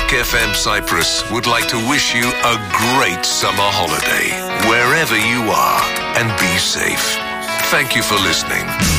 Rock FM Cyprus would like to wish you a great summer holiday, wherever you are, and be safe. Thank you for listening.